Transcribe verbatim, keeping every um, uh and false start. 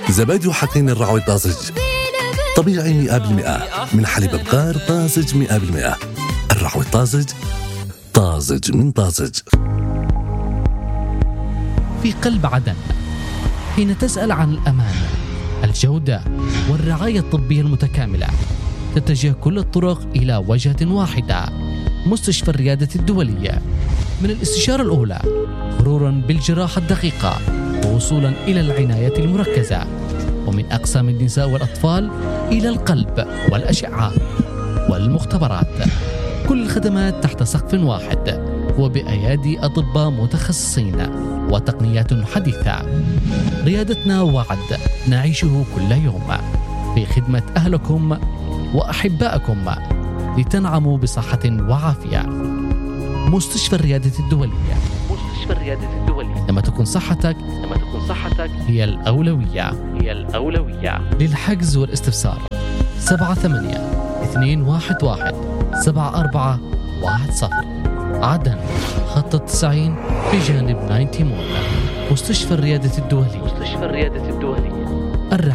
زبادي وحقين الرعوي طازج طبيعي مئة بالمئة من حليب بقار طازج مئة بالمئة. الرعوي طازج، طازج من طازج. في قلب عدن، حين تسأل عن الأمان، الجودة والرعاية الطبية المتكاملة، تتجه كل الطرق إلى وجهة واحدة: مستشفى الريادة الدولية. من الاستشارة الأولى مرورا بالجراحة الدقيقة ووصولا إلى العناية المركزة، ومن أقسام النساء والأطفال إلى القلب والأشعة والمختبرات، كل الخدمات تحت سقف واحد وبأيادي أطباء متخصصين وتقنيات حديثة. ريادتنا وعد نعيشه كل يوم في خدمة أهلكم وأحبائكم لتنعموا بصحة وعافية. مستشفى الريادة الدولية. مستشفى الريادة الدولية. لما تكون صحتك لما تكون صحتك هي الأولوية هي الأولوية. للحجز والاستفسار سبعة ثمانية اثنين واحد واحد سبعة أربعة واحد صفر. عدن، خط التسعين بجانب تسعين مول. مستشفى الريادة الدولية. مستشفى الريادة الدولية.